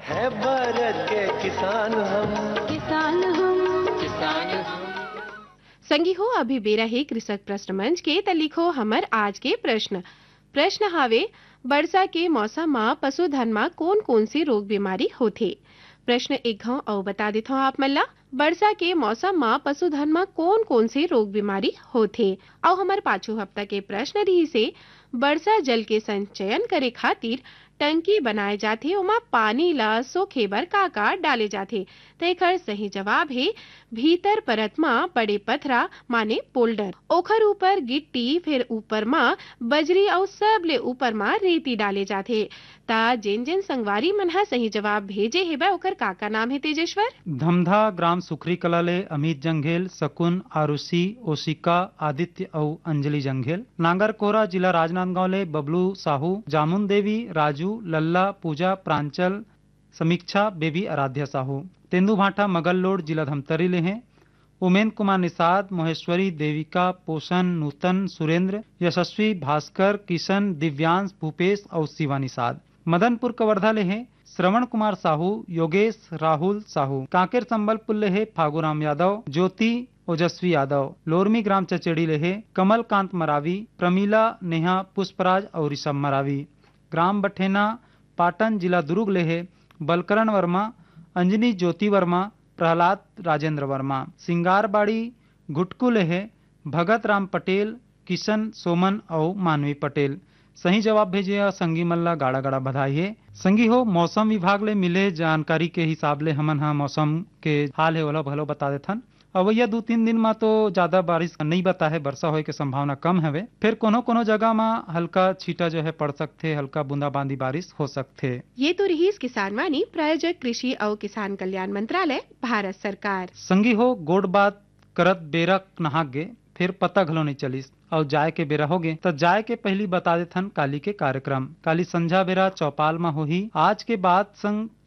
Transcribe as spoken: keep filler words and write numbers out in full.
है भारत के किसान हम, किसान हम, किसान हम। संगी हो अभी बेरा है कृषक प्रश्न मंच के त लिखो हमर आज के प्रश्न। प्रश्न हावे वर्षा के मौसम में पशुधन में कौन कौन सी रोग बीमारी होथे। प्रश्न एक घाव और बता देता हूँ आप मल्ला। वर्षा के मौसम में पशुधन में कौन कौन सी रोग बीमारी होथे। और हमार पांचों हफ्ता के प्रश्न रही से वर्षा जल के संचयन करे खातिर टंकी बनाए जाथे ओमा पानी ला सोखे बर का का डाले जाथे। तेखर सही जवाब है भीतर परत में बड़े पथरा माने पोल्डर, ओखर ऊपर गिट्टी, फिर ऊपर में बजरी और सबले ऊपर में रेती डाले जाथे। ता जिन जिन संगवारी मन हा सही जवाब भेजे हेबे ओकर का का नाम है तेजेश्वर? धमधा ग्राम सुखरी कलाले अमित जंघेल, सकुन, आरुषि, ओशिका, आदित्य और अंजलि जंघेल। नांगरकोरा जिला राजनांदगांव ले बबलू साहू, जामुन देवी, राजू, लल्ला, पूजा, प्रांचल, समीक्षा, बेबी आराध्या साहू। तेंदु भाटा मगललोड जिला धमतरी ले हैं। उमेन कुमार निषाद, महेश्वरी, देविका, पोषण, नूतन, सुरेंद्र, यशस्वी, भास्कर, किशन, दिव्यांश, भूपेश और शिवा निषाद। मदनपुर कवर्धा ले हैं श्रवण कुमार साहू, योगेश, राहुल साहू। कांकेर संबलपुर ले है फागुराम यादव, ज्योति, ओजस्वी यादव। लोरमी ग्राम चचेड़ी ले है कमलकांत मरावी, प्रमीला, नेहा, पुष्पराज और ऋषभ मरावी। ग्राम बठेना पाटन जिला दुर्ग ले है बलकरण वर्मा, अंजनी ज्योति वर्मा, प्रहलाद राजेंद्र वर्मा। सिंगारबाड़ी घुटकू ले है भगत राम पटेल, किशन, सोमन और मानवी पटेल। सही जवाब भेजे संगी मल्ला गाड़ा गाड़ा बधाई है। संगी हो मौसम विभाग ले मिले जानकारी के हिसाब ले हमन हा मौसम के हाल है वाला भलो बता देथन। अब यह दो तीन दिन में तो ज्यादा बारिश नहीं बता है, वर्षा होए के संभावना कम है। फिर कोनो कोनो जगह में हल्का छीटा जो है पड़ सकते, हल्का बूंदाबांदी बारिश हो सकते। ये तो रही किसान वाणी प्रायोजक कृषि और किसान कल्याण मंत्रालय भारत सरकार। संगी हो गोड़ बात करत बेरा नहा गे फिर पता घलो नहीं चलिस और जाए के बेरा हो गए तो जाए के पहली बता देथन काली के कार्यक्रम। काली संझा बेरा चौपाल में होही। आज के बाद संग